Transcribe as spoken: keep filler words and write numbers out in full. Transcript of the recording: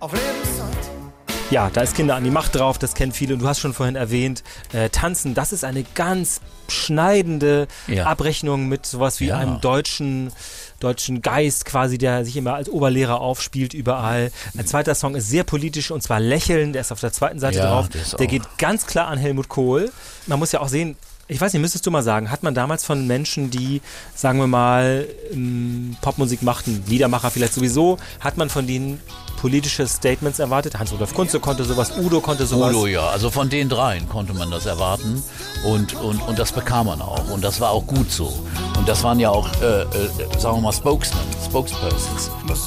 auf Lebenszeit. Ja, da ist Kinder an die Macht drauf, das kennen viele. Und du hast schon vorhin erwähnt, äh, Tanzen, das ist eine ganz schneidende ja. Abrechnung mit sowas wie ja. einem deutschen, deutschen Geist quasi, der sich immer als Oberlehrer aufspielt überall. Ein zweiter Song ist sehr politisch und zwar Lächeln, der ist auf der zweiten Seite ja, drauf. Der geht ganz klar an Helmut Kohl. Man muss ja auch sehen, ich weiß nicht, müsstest du mal sagen, hat man damals von Menschen, die, sagen wir mal, Popmusik machten, Liedermacher vielleicht sowieso, hat man von denen politische Statements erwartet? Hans-Rudolf Kunze konnte sowas, Udo konnte sowas. Udo, ja, also von den dreien konnte man das erwarten und, und, und das bekam man auch und das war auch gut so. Und das waren ja auch, äh, äh, sagen wir mal, Spokesmen, Spokespersons.